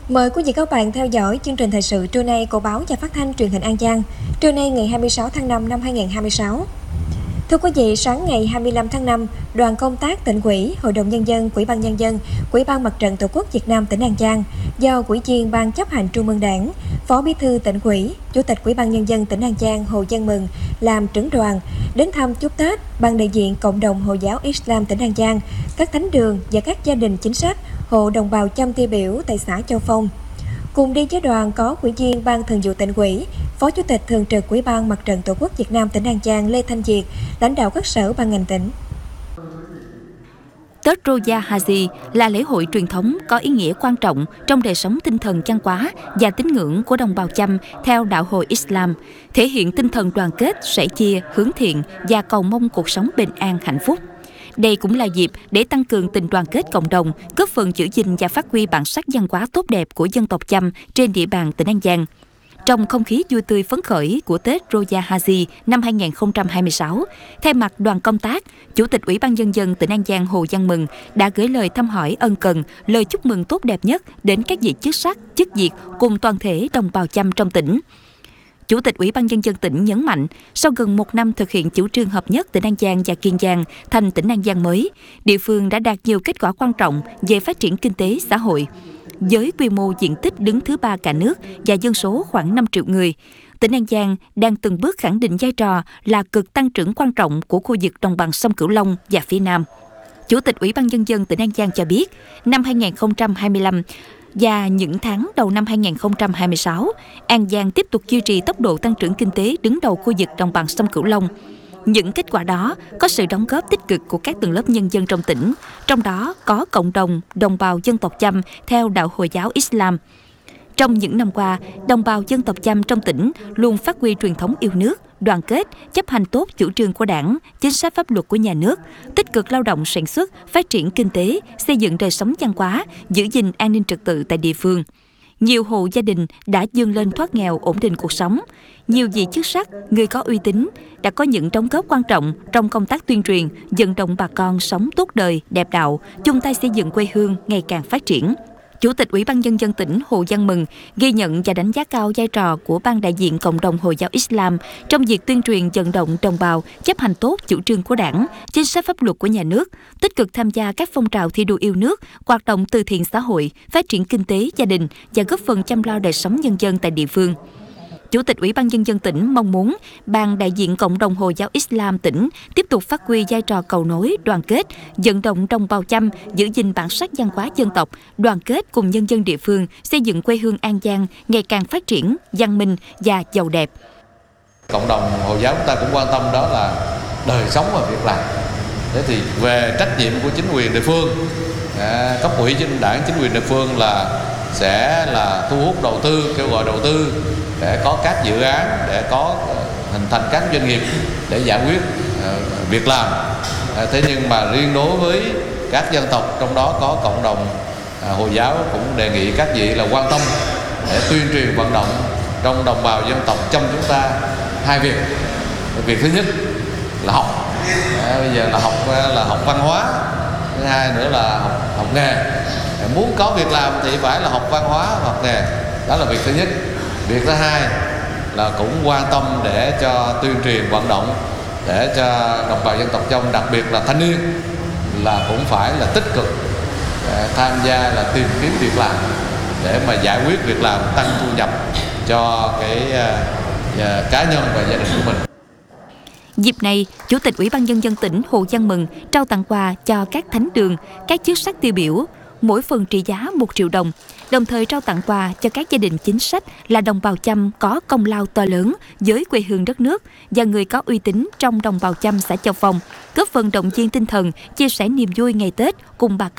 Mời quý vị các bạn theo dõi chương trình thời sự trưa nay của báo Và Phát thanh Truyền hình An Giang, trưa nay ngày 26 tháng 5 năm 2026. Thưa quý vị, sáng ngày 25 tháng 5, đoàn công tác Tỉnh ủy, Hội đồng Nhân dân, Ủy ban Nhân dân, Ủy ban Mặt trận Tổ quốc Việt Nam tỉnh An Giang do Ủy viên Ban chấp hành Trung ương Đảng, Phó Bí thư Tỉnh ủy, Chủ tịch Ủy ban Nhân dân tỉnh An Giang Hồ Văn Mừng làm trưởng đoàn đến thăm chúc Tết ban đại diện cộng đồng Hồi giáo Islam tỉnh An Giang, các thánh đường và các gia đình chính sách, hộ đồng bào Chăm tiêu biểu tại xã Châu Phong. Cùng đi với đoàn có Ủy viên Ban Thường vụ Tỉnh ủy, Phó Chủ tịch Thường trực Ủy ban Mặt trận Tổ quốc Việt Nam tỉnh An Giang Lê Thanh Việt, lãnh đạo các sở ban ngành tỉnh. Tết Roja Haji là lễ hội truyền thống có ý nghĩa quan trọng trong đời sống tinh thần văn hóa và tín ngưỡng của đồng bào Chăm theo đạo Hồi Islam, thể hiện tinh thần đoàn kết, sẻ chia, hướng thiện và cầu mong cuộc sống bình an, hạnh phúc. Đây cũng là dịp để tăng cường tình đoàn kết cộng đồng, góp phần giữ gìn và phát huy bản sắc văn hóa tốt đẹp của dân tộc Chăm trên địa bàn tỉnh An Giang. Trong không khí vui tươi phấn khởi của Tết Roja Haji năm 2026, thay mặt đoàn công tác, Chủ tịch Ủy ban Nhân dân tỉnh An Giang Hồ Văn Mừng đã gửi lời thăm hỏi ân cần, lời chúc mừng tốt đẹp nhất đến các vị chức sắc, chức việc cùng toàn thể đồng bào Chăm trong tỉnh. Chủ tịch Ủy ban Nhân dân tỉnh nhấn mạnh, sau gần 1 năm thực hiện chủ trương hợp nhất tỉnh An Giang và Kiên Giang thành tỉnh An Giang mới, địa phương đã đạt nhiều kết quả quan trọng về phát triển kinh tế xã hội. Với quy mô diện tích đứng thứ 3 cả nước và dân số khoảng 5 triệu người, tỉnh An Giang đang từng bước khẳng định vai trò là cực tăng trưởng quan trọng của khu vực đồng bằng sông Cửu Long và phía Nam. Chủ tịch Ủy ban Nhân dân tỉnh An Giang cho biết, năm 2025 và những tháng đầu năm 2026, An Giang tiếp tục duy trì tốc độ tăng trưởng kinh tế đứng đầu khu vực đồng bằng sông Cửu Long. Những kết quả đó có sự đóng góp tích cực của các tầng lớp nhân dân trong tỉnh, trong đó có cộng đồng đồng bào dân tộc Chăm theo đạo Hồi giáo Islam. Trong những năm qua, đồng bào dân tộc Chăm trong tỉnh luôn phát huy truyền thống yêu nước, đoàn kết, chấp hành tốt chủ trương của Đảng, chính sách pháp luật của nhà nước, tích cực lao động sản xuất, phát triển kinh tế, xây dựng đời sống văn hóa, giữ gìn an ninh trật tự tại địa phương. Nhiều hộ gia đình đã vươn lên thoát nghèo, ổn định cuộc sống. Nhiều vị chức sắc, người có uy tín đã có những đóng góp quan trọng trong công tác tuyên truyền, vận động bà con sống tốt đời, đẹp đạo, chung tay xây dựng quê hương ngày càng phát triển. Chủ tịch Ủy ban Nhân dân tỉnh Hồ Văn Mừng ghi nhận và đánh giá cao vai trò của Ban đại diện cộng đồng Hồi giáo Islam trong việc tuyên truyền vận động đồng bào chấp hành tốt chủ trương của Đảng, chính sách pháp luật của nhà nước, tích cực tham gia các phong trào thi đua yêu nước, hoạt động từ thiện xã hội, phát triển kinh tế gia đình và góp phần chăm lo đời sống nhân dân tại địa phương. Chủ tịch Ủy ban Nhân dân tỉnh mong muốn Ban đại diện cộng đồng Hồi giáo Islam tỉnh tiếp tục phát huy vai trò cầu nối, đoàn kết, vận động đồng bào Chăm giữ gìn bản sắc văn hóa dân tộc, đoàn kết cùng nhân dân địa phương xây dựng quê hương An Giang ngày càng phát triển, văn minh và giàu đẹp. Cộng đồng Hồi giáo chúng ta cũng quan tâm đó là đời sống và việc làm. Thế thì về trách nhiệm của chính quyền địa phương, cấp ủy Đảng, chính quyền địa phương sẽ thu hút đầu tư, kêu gọi đầu tư để có các dự án, để có hình thành các doanh nghiệp để giải quyết việc làm. Thế nhưng mà riêng đối với các dân tộc, trong đó có cộng đồng Hồi giáo, cũng đề nghị các vị là quan tâm để tuyên truyền vận động trong đồng bào dân tộc trong chúng ta hai việc. Việc thứ nhất là học, bây giờ là học văn hóa, thứ hai nữa là học nghề. Muốn có việc làm thì phải là học văn hóa, học nghề, đó là việc thứ nhất. Việc thứ hai là cũng quan tâm để cho tuyên truyền vận động để cho đồng bào dân tộc Chăm, đặc biệt là thanh niên, là cũng phải là tích cực tham gia là tìm kiếm việc làm để mà giải quyết việc làm, tăng thu nhập cho cái cá nhân và gia đình của mình. Dịp này, Chủ tịch Ủy ban Nhân dân tỉnh Hồ Văn Mừng trao tặng quà cho các thánh đường, các chức sắc tiêu biểu, mỗi phần trị giá 1 triệu đồng, đồng thời trao tặng quà cho các gia đình chính sách là đồng bào Chăm có công lao to lớn với quê hương đất nước và người có uy tín trong đồng bào Chăm xã Châu Phong, góp phần động viên tinh thần, chia sẻ niềm vui ngày Tết cùng bà